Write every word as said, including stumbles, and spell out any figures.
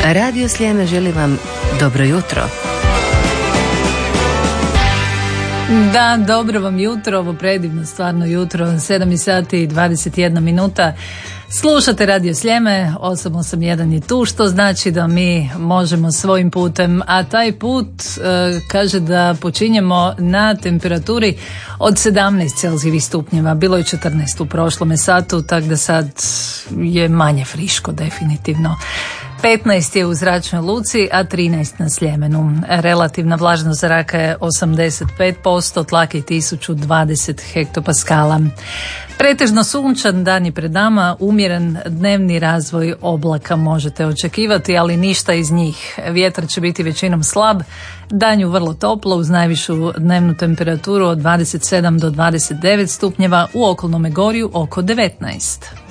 Radio Sljeme želi vam dobro jutro. Da, dobro vam jutro, ovo predivno stvarno jutro, sedam sati i dvadeset jedna minuta. Slušate Radio Sljeme, osam osam jedan je tu, što znači da mi možemo svojim putem, a taj put e, kaže da počinjemo na temperaturi od sedamnaest celzijevih stupnjeva, bilo je četrnaest u prošlome satu, tako da sad je manje friško definitivno. petnaest je u zračnoj luci, a trinaest na Sljemenu. Relativna vlažnost zraka je osamdeset pet posto, tlak je tisuću dvadeset hektopaskala. Pretežno sunčan dan je pred nama, umjeren dnevni razvoj oblaka možete očekivati, ali ništa iz njih. Vjetar će biti većinom slab, danju vrlo toplo uz najvišu dnevnu temperaturu od dvadeset sedam do dvadeset devet stupnjeva, u okolnome gorju oko devetnaest.